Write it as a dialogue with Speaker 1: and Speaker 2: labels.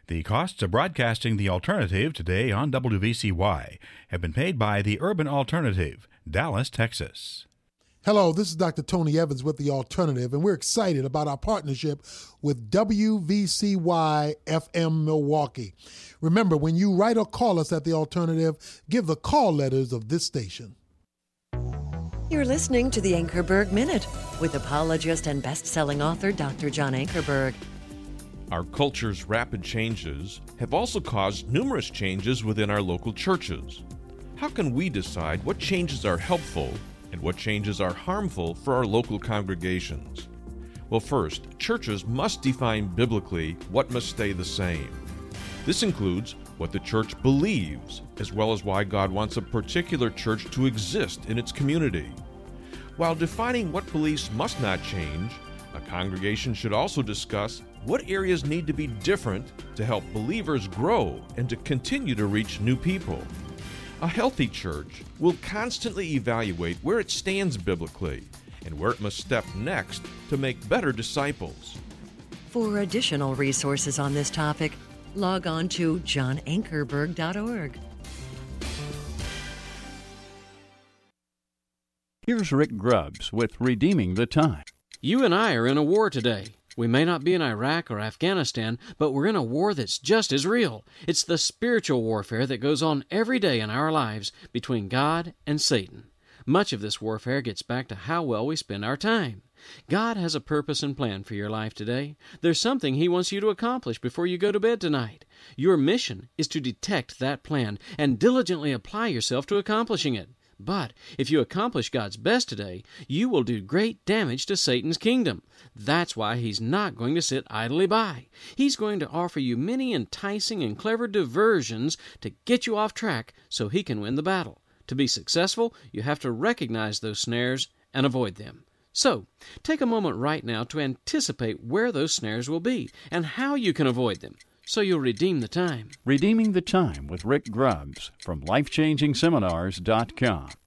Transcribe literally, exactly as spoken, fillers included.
Speaker 1: The costs of broadcasting The Alternative today on W V C Y have been paid by the Urban Alternative, Dallas, Texas.
Speaker 2: Hello, this is Doctor Tony Evans with The Alternative, and we're excited about our partnership with W V C Y F M Milwaukee. Remember, when you write or call us at The Alternative, give the call letters of this station.
Speaker 3: You're listening to the Ankerberg Minute with apologist and best-selling author Doctor John Ankerberg.
Speaker 4: Our culture's rapid changes have also caused numerous changes within our local churches. How can we decide what changes are helpful and what changes are harmful for our local congregations? Well, first, churches must define biblically what must stay the same. This includes what the church believes, as well as why God wants a particular church to exist in its community. While defining what beliefs must not change, a congregation should also discuss what areas need to be different to help believers grow and to continue to reach new people. A healthy church will constantly evaluate where it stands biblically and where it must step next to make better disciples.
Speaker 3: For additional resources on this topic, log on to john ankerberg dot org.
Speaker 5: Here's Rick Grubbs with Redeeming the Time.
Speaker 6: You and I are in a war today. We may not be in Iraq or Afghanistan, but we're in a war that's just as real. It's the spiritual warfare that goes on every day in our lives between God and Satan. Much of this warfare gets back to how well we spend our time. God has a purpose and plan for your life today. There's something He wants you to accomplish before you go to bed tonight. Your mission is to detect that plan and diligently apply yourself to accomplishing it. But if you accomplish God's best today, you will do great damage to Satan's kingdom. That's why he's not going to sit idly by. He's going to offer you many enticing and clever diversions to get you off track so he can win the battle. To be successful, you have to recognize those snares and avoid them. So, take a moment right now to anticipate where those snares will be and how you can avoid them, so you'll redeem the time.
Speaker 5: Redeeming the Time with Rick Grubbs from life changing seminars dot com.